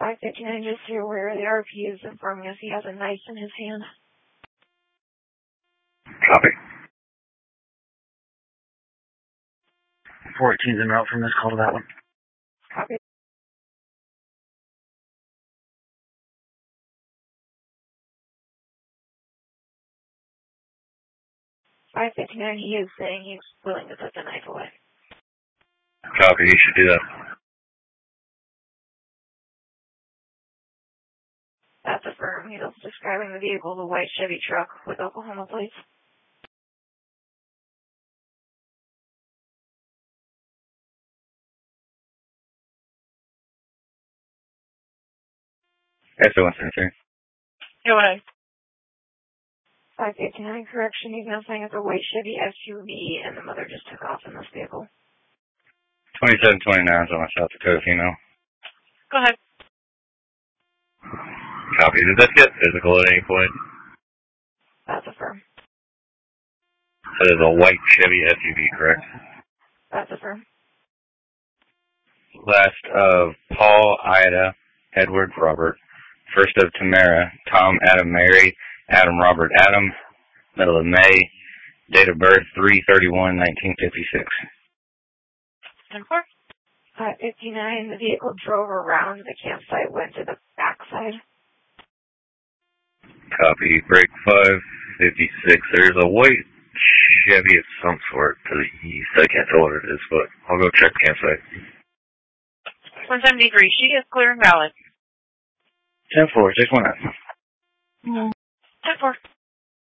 559, just so you're aware, the RP is informing us he has a knife in his hand. Copy. 418's en route from this call to that one. Copy. $559, he is saying he's willing to put the knife away. Copy, you should do that. That's affirmed. He's also describing the vehicle as a white Chevy truck with Oklahoma plates. SO173. Go ahead. 559, correction, he's now saying it's a white Chevy SUV and the mother just took off in this vehicle. 2729 is on my South Dakota female. Go ahead. Copy. Did this get physical at any point? That's affirmed. That is a white Chevy SUV, correct? That's affirmed. Last of Paul, Ida, Edward, Robert. First of Tamara, Tom, Adam, Mary, Adam, Robert, Adam. Middle of May. Date of birth, 3/31/1956. 10-4. 559, the vehicle drove around the campsite, went to the backside. Copy. Break 556. There's a white Chevy of some sort to the east. I can't tell what it is, but I'll go check the campsite. 173. She is clear and valid. 10-4. 619. 10-4.